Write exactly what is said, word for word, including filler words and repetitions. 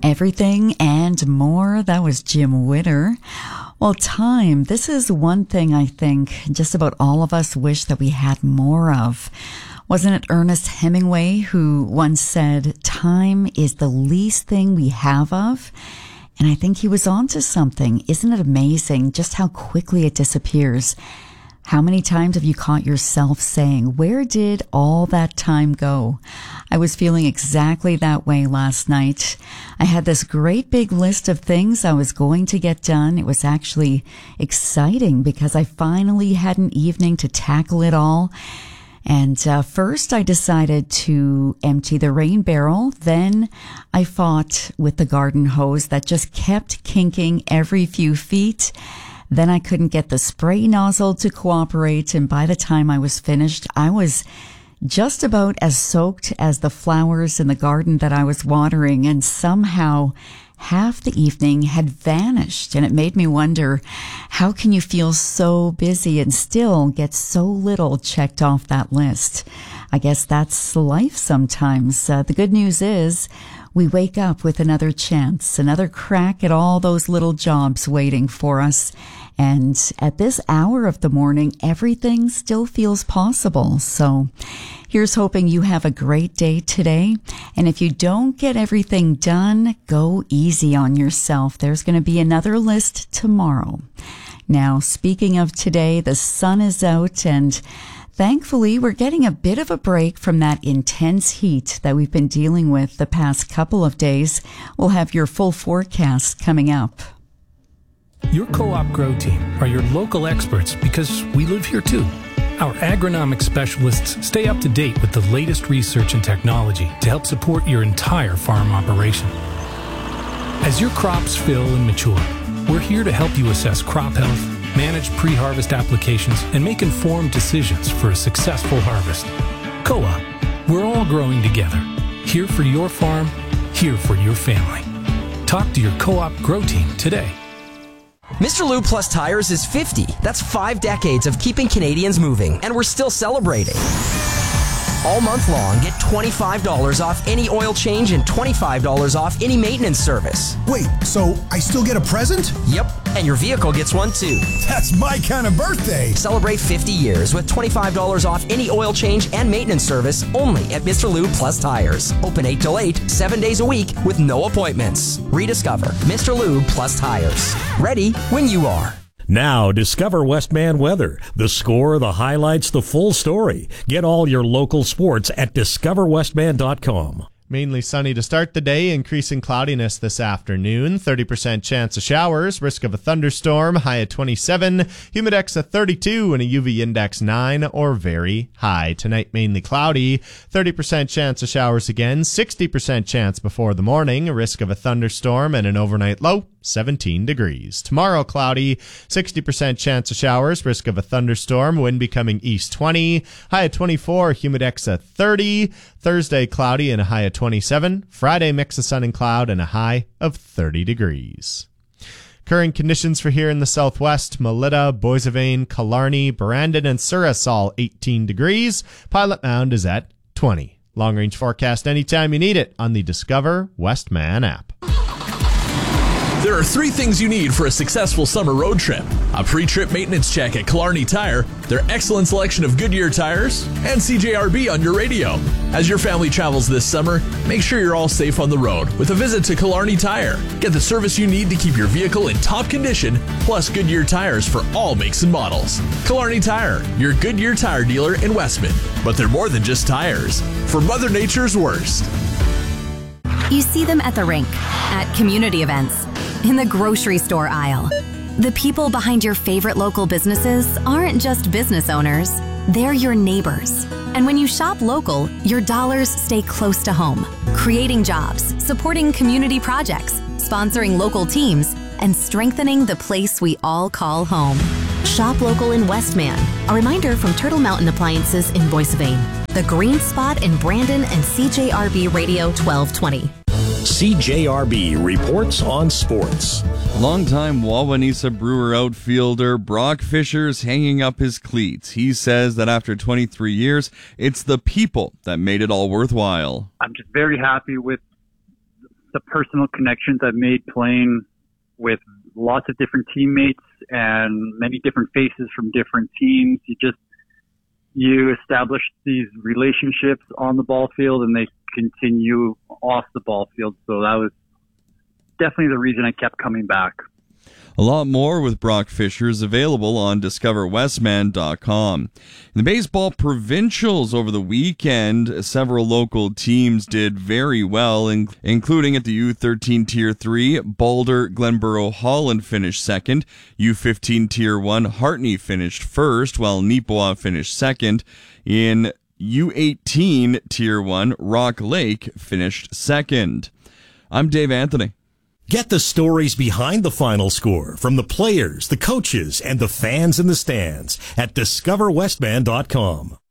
Everything and more. That was Jim Witter. Well, time. This is one thing I think just about all of us wish that we had more of. Wasn't it Ernest Hemingway who once said, time is the least thing we have of? And I think he was onto something. Isn't it amazing just how quickly it disappears? How many times have you caught yourself saying, where did all that time go? I was feeling exactly that way last night. I had this great big list of things I was going to get done. It was actually exciting because I finally had an evening to tackle it all. And uh, first I decided to empty the rain barrel. Then I fought with the garden hose that just kept kinking every few feet. Then I couldn't get the spray nozzle to cooperate, and by the time I was finished, I was just about as soaked as the flowers in the garden that I was watering, and somehow half the evening had vanished, and it made me wonder, how can you feel so busy and still get so little checked off that list? I guess that's life sometimes. Uh, the good news is, we wake up with another chance, another crack at all those little jobs waiting for us. And at this hour of the morning, everything still feels possible. So here's hoping you have a great day today. And if you don't get everything done, go easy on yourself. There's going to be another list tomorrow. Now, speaking of today, the sun is out, and thankfully, we're getting a bit of a break from that intense heat that we've been dealing with the past couple of days. We'll have your full forecast coming up. Your Co-op Grow Team are your local experts because we live here too. Our agronomic specialists stay up to date with the latest research and technology to help support your entire farm operation. As your crops fill and mature, we're here to help you assess crop health, manage pre-harvest applications, and make informed decisions for a successful harvest. Co-op, we're all growing together. Here for your farm, here for your family. Talk to your Co-op Grow Team today. Mister Lube Plus Tires is fifty. That's five decades of keeping Canadians moving, and we're still celebrating. All month long, get twenty-five dollars off any oil change and twenty-five dollars off any maintenance service. Wait, so I still get a present? Yep, and your vehicle gets one too. That's my kind of birthday. Celebrate fifty years with twenty-five dollars off any oil change and maintenance service only at Mister Lube Plus Tires. Open eight till eight, seven days a week with no appointments. Rediscover Mister Lube Plus Tires. Ready when you are. Now, discover Westman weather. The score, the highlights, the full story. Get all your local sports at discover westman dot com. Mainly sunny to start the day, increasing cloudiness this afternoon. thirty percent chance of showers, risk of a thunderstorm, high at twenty-seven, humidex at thirty-two, and a U V index nine or very high. Tonight, mainly cloudy, thirty percent chance of showers again, sixty percent chance before the morning, a risk of a thunderstorm, and an overnight low, seventeen degrees. Tomorrow, cloudy, sixty percent chance of showers, risk of a thunderstorm, wind becoming east twenty, high at twenty-four, humidex at thirty. Thursday, cloudy and a high at twenty-seven. Friday, mix of sun and cloud and a high of thirty degrees. Current conditions for here in the southwest: Melita, Boissevain, Killarney, Brandon, and Souris all eighteen degrees. Pilot Mound is at twenty. Long range forecast anytime you need it on the Discover Westman app. There are three things you need for a successful summer road trip: a pre-trip maintenance check at Killarney Tire, their excellent selection of Goodyear tires, and C J R B on your radio. As your family travels this summer, make sure you're all safe on the road with a visit to Killarney Tire. Get the service you need to keep your vehicle in top condition, plus Goodyear tires for all makes and models. Killarney Tire, your Goodyear tire dealer in Westman. But they're more than just tires. For Mother Nature's worst. You see them at the rink, at community events, in the grocery store aisle. The people behind your favorite local businesses aren't just business owners, they're your neighbors. And when you shop local, your dollars stay close to home, creating jobs, supporting community projects, sponsoring local teams, and strengthening the place we all call home. Shop local in Westman. A reminder from Turtle Mountain Appliances in Boissevain, The Green Spot in Brandon, and C J R B Radio twelve twenty. C J R B reports on sports. Longtime Wawanesa Brewer outfielder Brock Fisher's hanging up his cleats. He says that after twenty-three years, it's the people that made it all worthwhile. I'm just very happy with the personal connections I've made playing with lots of different teammates and many different faces from different teams. You just, you establish these relationships on the ball field and they continue off the ball field. So that was definitely the reason I kept coming back. A lot more with Brock Fisher is available on discover westman dot com. In the baseball provincials over the weekend, several local teams did very well, in- including at the U thirteen Tier three, Boulder, Glenborough, Holland finished second. U fifteen Tier one, Hartney finished first, while Neepawa finished second. In U eighteen Tier one, Rock Lake finished second. I'm Dave Anthony. Get the stories behind the final score from the players, the coaches, and the fans in the stands at discover westman dot com.